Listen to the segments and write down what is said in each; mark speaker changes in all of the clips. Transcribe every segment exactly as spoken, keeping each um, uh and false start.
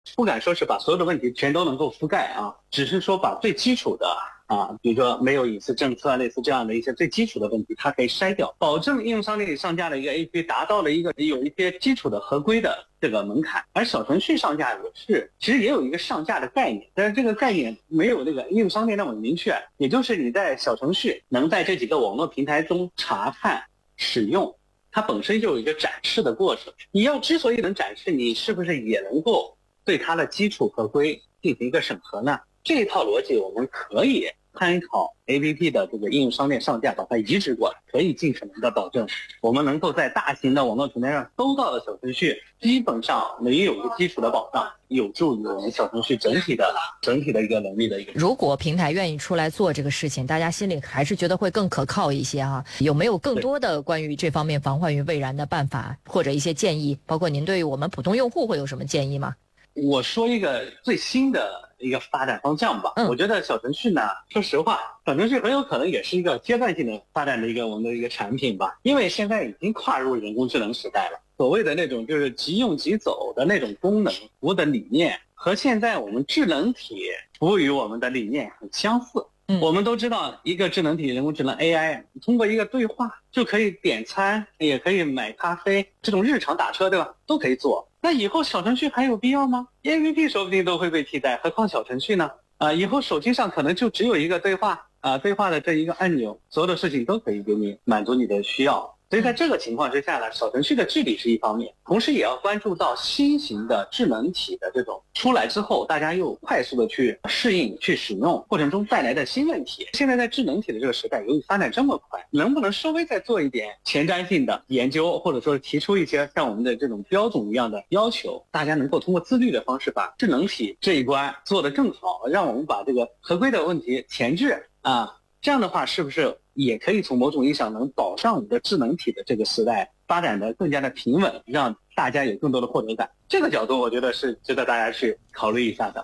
Speaker 1: 不敢说是把所有的问题全都能够覆盖啊，只是说把最基础的啊，比如说没有隐私政策类似这样的一些最基础的问题，它可以筛掉，保证应用商店里上架的一个 A P P 达到了一个有一些基础的合规的这个门槛。而小程序上架也是，其实也有一个上架的概念，但是这个概念没有这个应用商店那么明确，也就是你在小程序能在这几个网络平台中查看使用，它本身就有一个展示的过程。你要之所以能展示，你是不是也能够对它的基础合规进行一个审核呢？这一套逻辑我们可以参考 A P P 的这个应用商店上架，把它移植过来，可以尽可能的保证我们能够在大型的网络平台上搜到的小程序基本上没有一个基础的保障，有助于我们小程序整体的整体的一个能力的一个。
Speaker 2: 如果平台愿意出来做这个事情，大家心里还是觉得会更可靠一些哈。有没有更多的关于这方面防患于未然的办法或者一些建议？包括您对于我们普通用户会有什么建议吗？
Speaker 1: 我说一个最新的一个发展方向吧。嗯，我觉得小程序呢，说实话，小程序很有可能也是一个阶段性的发展的一个我们的一个产品吧，因为现在已经跨入人工智能时代了。所谓的那种就是即用即走的那种功能服务的理念，和现在我们智能体服务于我们的理念很相似。嗯，我们都知道，一个智能体人工智能 A I 通过一个对话就可以点餐，也可以买咖啡，这种日常打车对吧，都可以做。那以后小程序还有必要吗？ A P P 说不定都会被替代，何况小程序呢？啊，以后手机上可能就只有一个对话啊，对话的这一个按钮，所有的事情都可以给你满足你的需要。所以在这个情况之下呢，小程序的治理是一方面，同时也要关注到新型的智能体的这种出来之后，大家又快速的去适应、去使用过程中带来的新问题。现在在智能体的这个时代，由于发展这么快，能不能稍微再做一点前瞻性的研究，或者说提出一些像我们的这种标准一样的要求，大家能够通过自律的方式把智能体这一关做得更好，让我们把这个合规的问题前置啊，这样的话是不是也可以从某种意义上能保障我们的智能体的这个时代发展的更加的平稳，让大家有更多的获得感。这个角度我觉得是值得大家去考虑一下的。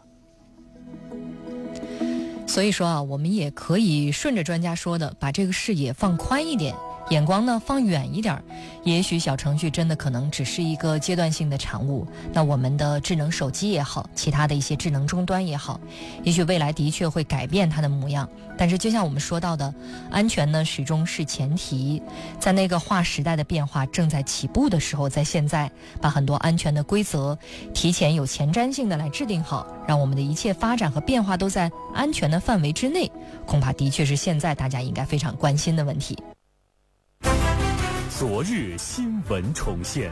Speaker 2: 所以说啊，我们也可以顺着专家说的，把这个视野放宽一点，眼光呢放远一点。也许小程序真的可能只是一个阶段性的产物，那我们的智能手机也好，其他的一些智能终端也好，也许未来的确会改变它的模样。但是就像我们说到的，安全呢始终是前提。在那个划时代的变化正在起步的时候，在现在把很多安全的规则提前有前瞻性的来制定好，让我们的一切发展和变化都在安全的范围之内，恐怕的确是现在大家应该非常关心的问题。
Speaker 3: 昨日新闻重现。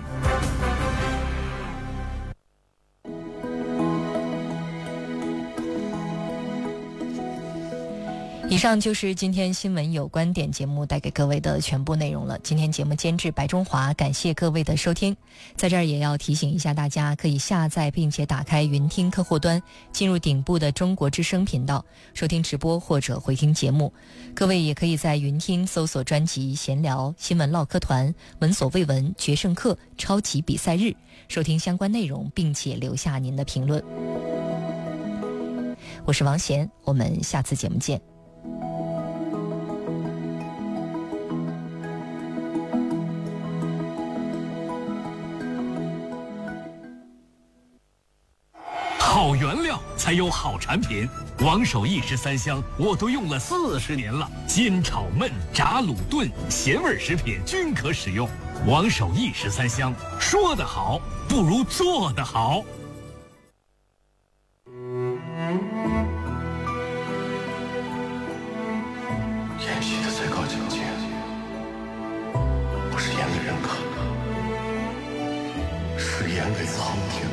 Speaker 2: 以上就是今天新闻有观点节目带给各位的全部内容了。今天节目监制白中华，感谢各位的收听。在这儿也要提醒一下大家，可以下载并且打开云听客户端，进入顶部的中国之声频道，收听直播或者回听节目。各位也可以在云听搜索专辑闲聊、新闻唠嗑团、闻所未闻、决胜客、超级比赛日，收听相关内容，并且留下您的评论。我是王贤，我们下次节目见。
Speaker 3: 好原料才有好产品，王守义十三香我都用了四十年了，煎炒焖炸卤炖咸味食品均可使用。王守义十三香，说得好不如做得好。
Speaker 4: 演戏的最高境界，不是演给人看的，是演给苍天